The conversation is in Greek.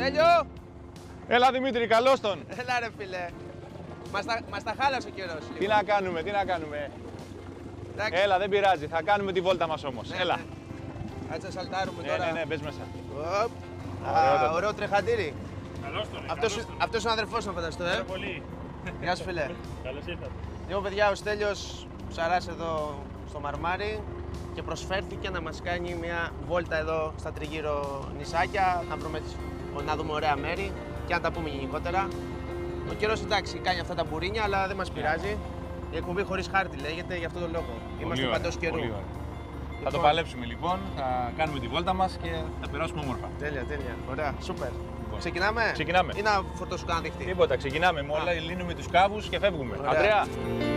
Στέλιο! Έλα Δημήτρη, καλώς τον. Έλα ρε φίλε. Μας τα χάλασε ο καιρός. Τι να κάνουμε, τι να κάνουμε. Εντάξει. Έλα, δεν πειράζει, θα κάνουμε τη βόλτα μας όμως. Ναι, Έλα. ναι. Κάτσε να σαλτάρουμε Ναι, τώρα. ναι, ναι, μπες μέσα. Οπ. Ωραιότατο. Ωραίο τρεχαντήρι. Καλώς τον. Αυτός είναι ο αδερφός να φανταστώ, Πολύ. Γεια σου φίλε. Καλώς ήρθατε. Λοιπόν παιδιά, ο Στέλιος ψαράς εδώ στο Μαρμάρι και προσφέρθηκε να μας κάνει μια βόλτα εδώ στα τριγύρω νησάκια, να δούμε ωραία μέρη και να τα πούμε γενικότερα. Ο καιρός εντάξει κάνει αυτά τα μπουρίνια, αλλά δεν μας πειράζει. Η εκπομπή χωρίς χάρτη λέγεται, γι' αυτό τον λόγο. Είμαστε Πολύ παντός ωραία, καιρού. πολύ ωραία. Θα το παλέψουμε λοιπόν, θα κάνουμε τη βόλτα μας και θα περάσουμε όμορφα. Τέλεια, τέλεια. Ωραία, σούπερ. Ξεκινάμε. Ξεκινάμε. Ή να φορτώσω κανένα δίχτυ. Τίποτα, ξεκινάμε με όλα, λύνουμε τους κάβους και φεύγουμε. Ωραία. Ανδρέα.